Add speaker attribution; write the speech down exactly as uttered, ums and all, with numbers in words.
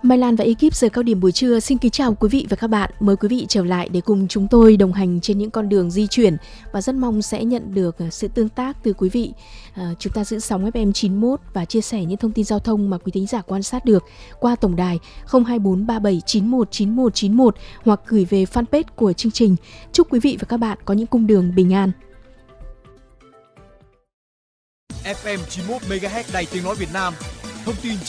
Speaker 1: Mai Lan và ekip giờ cao điểm buổi trưa xin kính chào quý vị và các bạn. Mời quý vị trở lại để cùng chúng tôi đồng hành trên những con đường di chuyển và rất mong sẽ nhận được sự tương tác từ quý vị. À, chúng ta giữ sóng ép em chín mốt và chia sẻ những thông tin giao thông mà quý thính giả quan sát được qua tổng đài không hai bốn ba bảy chín một chín một chín một hoặc gửi về fanpage của chương trình. Chúc quý vị và các bạn có những cung đường bình an.
Speaker 2: ép em chín mốt MHz Đài Tiếng nói Việt Nam. Thông tin